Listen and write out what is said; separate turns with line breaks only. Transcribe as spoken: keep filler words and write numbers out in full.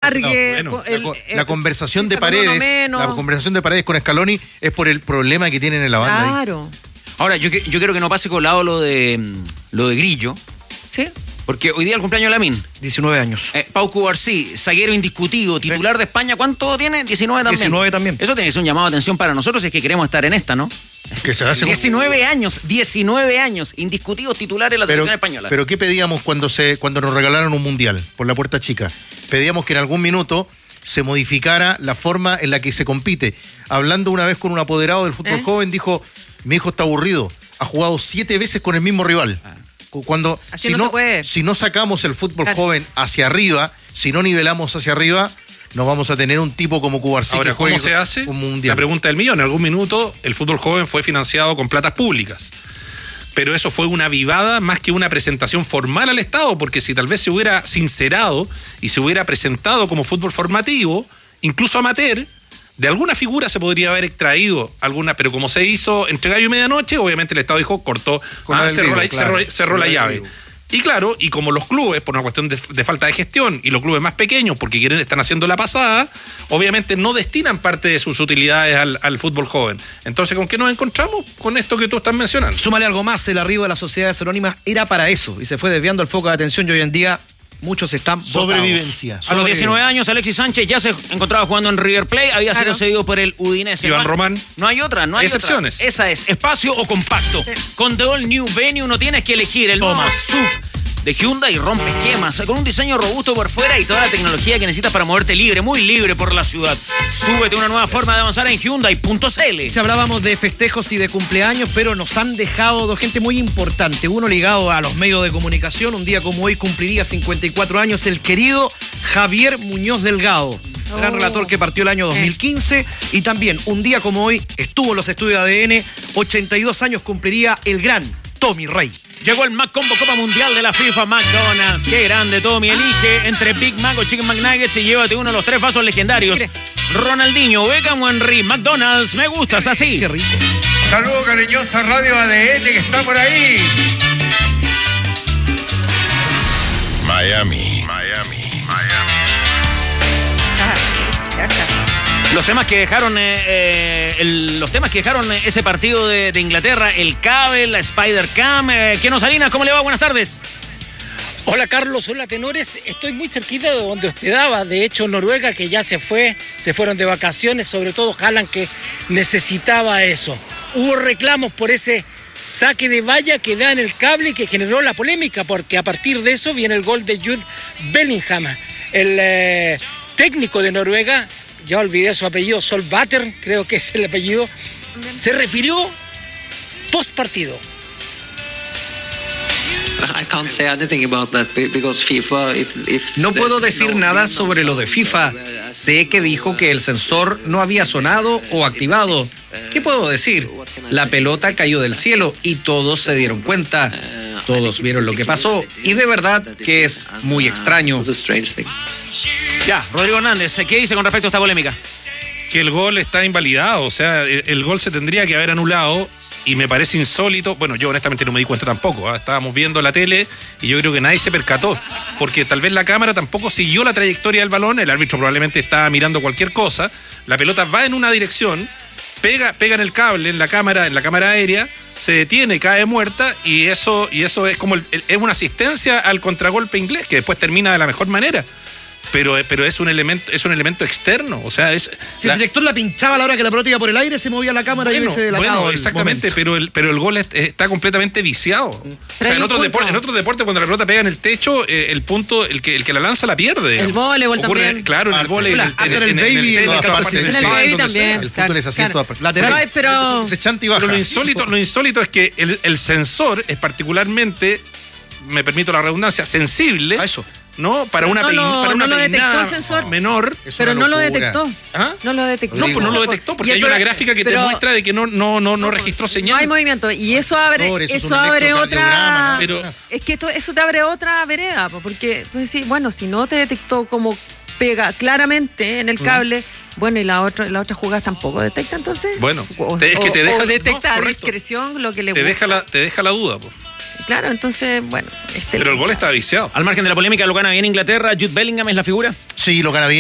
alargue.
No, bueno,
el,
la,
el,
la conversación de Paredes, la conversación de Paredes con Scaloni es por el problema que tienen en la banda.
Claro.
Ahí.
Ahora, yo, yo quiero que no pase colado lo de lo de Grillo.
Sí.
Porque hoy día el cumpleaños de Lamin.
diecinueve años.
Eh, Pau Cubarsí, zaguero indiscutido, titular de España, ¿cuánto tiene? diecinueve también.
diecinueve también.
Eso tiene que ser un llamado de atención para nosotros si es que queremos estar en esta, ¿no?
Que se hace
diecinueve años, diecinueve años, indiscutidos titulares en la
pero,
selección española.
Pero ¿qué pedíamos cuando se cuando nos regalaron un mundial por la puerta chica? Pedíamos que en algún minuto se modificara la forma en la que se compite. Hablando una vez con un apoderado del fútbol ¿Eh? joven, dijo, mi hijo está aburrido, ha jugado siete veces con el mismo rival. Ah. Cuando si no, no si no sacamos el fútbol claro. joven hacia arriba, si no nivelamos hacia arriba, no vamos a tener un tipo como Cubarsí.
Ahora,
que juegue
¿cómo se hace?
Un mundial.
La pregunta del millón. En algún minuto el fútbol joven fue financiado con platas públicas. Pero eso fue una vivada más que una presentación formal al Estado, porque si tal vez se hubiera sincerado y se hubiera presentado como fútbol formativo, incluso amateur, de alguna figura se podría haber extraído alguna, pero como se hizo entre gallo y medianoche, obviamente el Estado dijo, cortó, ah, cerró, la, claro, cerró, cerró la llave. Y claro, y como los clubes, por una cuestión de, de falta de gestión, y los clubes más pequeños, porque quieren están haciendo la pasada, obviamente no destinan parte de sus utilidades al, al fútbol joven. Entonces, ¿con qué nos encontramos? Con esto que tú estás mencionando.
Súmale algo más, el arribo de las sociedades anónimas era para eso, y se fue desviando el foco de atención, y hoy en día muchos están
sobrevivencia.
Botados. A los diecinueve años, Alexis Sánchez ya se encontraba jugando en River Plate, había claro. sido cedido por el Udinese.
Iván Román.
No hay otra, no hay
excepciones.
Otra. Esa es, espacio o compacto. Sí. Con The All New Venue no tienes que elegir el nuevo sub de Hyundai, rompe esquemas, con un diseño robusto por fuera y toda la tecnología que necesitas para moverte libre, muy libre por la ciudad. Súbete una nueva forma de avanzar en Hyundai punto c l.
Si hablábamos de festejos y de cumpleaños, pero nos han dejado dos gente muy importante, uno ligado a los medios de comunicación, un día como hoy cumpliría cincuenta y cuatro años el querido Javier Muñoz Delgado, oh. gran relator que partió el año dos mil quince, eh. y también un día como hoy estuvo en los estudios de A D N, ochenta y dos años cumpliría el gran Tommy Rey.
Llegó el Mac Combo Copa Mundial de la FIFA McDonald's. Qué grande, Tommy. Elige entre Big Mac o Chicken McNuggets y llévate uno de los tres vasos legendarios. Ronaldinho, Beckham o Henry. McDonald's, me gustas así.
Qué rico.
Saludos cariñosa Radio A D N que está por ahí.
Miami. Miami. Miami.
Los temas que dejaron eh, eh, el, los temas que dejaron ese partido de, de Inglaterra, el cable, la Spider-Cam. Eh, ¿Qué nos Salinas? ¿Cómo le va? Buenas tardes.
Hola Carlos, hola tenores. Estoy muy cerquita de donde hospedaba. De hecho, Noruega, que ya se fue, se fueron de vacaciones, sobre todo Haaland, que necesitaba eso. Hubo reclamos por ese saque de valla que da en el cable y que generó la polémica, porque a partir de eso viene el gol de Jude Bellingham. El eh, técnico de Noruega, ya olvidé su apellido, Solbakken, creo que es el apellido, se refirió post partido.
No puedo decir nada sobre lo de FIFA. Sé que dijo que el sensor no había sonado o activado. ¿Qué puedo decir? La pelota cayó del cielo y todos se dieron cuenta. Todos vieron lo que pasó y de verdad que es muy extraño.
Ya, Rodrigo Hernández, ¿qué dice con respecto a esta polémica?
Que el gol está invalidado, o sea, el, el gol se tendría que haber anulado y me parece insólito. Bueno, yo honestamente no me di cuenta tampoco, ¿eh? Estábamos viendo la tele y yo creo que nadie se percató, porque tal vez la cámara tampoco siguió la trayectoria del balón, el árbitro probablemente estaba mirando cualquier cosa, la pelota va en una dirección, pega, pega en el cable, en la cámara, en la cámara aérea, se detiene, cae muerta y eso, y eso es como el, el, es una asistencia al contragolpe inglés que después termina de la mejor manera. Pero, pero es un elemento, es un elemento externo, o sea, es.
Si la... el director la pinchaba a la hora que la pelota iba por el aire, se movía la cámara bueno, y se delataba.
Bueno, exactamente, pero el, pero el gol es, está completamente viciado. O sea, en otros deportes, en otros deportes cuando la pelota pega en el techo, eh, el punto, el que el que la lanza la pierde.
Digamos. El voleibol también.
Claro, en el voleibol,
en el baby, en el
baby también.
El fútbol es así en todas partes.
Lateral.
Pero
se chanta y baja.
Pero lo insólito, lo insólito es que el, el sensor es particularmente, me permito la redundancia, sensible.
A eso.
¿No? Para
pero
una,
no
pein,
lo,
para una
no lo detectó el
sensor menor.
Pero no lo detectó.
¿Ah?
No lo detectó.
No, pues no lo detectó porque hay una gráfica que
pero,
te muestra de que no, no, no, no registró señal.
No hay movimiento. Y eso abre, eso, eso abre otra.
¿no? Pero,
es que esto, eso te abre otra vereda, porque tú decís, bueno, si no te detectó como pega claramente en el cable, uh-huh. bueno, y la otra, la otra jugada tampoco detecta, entonces.
Bueno,
o,
te, es que te deja.
O detecta
no,
a discreción lo que le
te
gusta.
Deja la, te deja la duda, pues.
Claro, entonces, bueno. Este
Pero el gol está viciado.
Al margen de la polémica, ¿lo gana bien Inglaterra? ¿Jude Bellingham es la figura?
Sí, lo gana bien.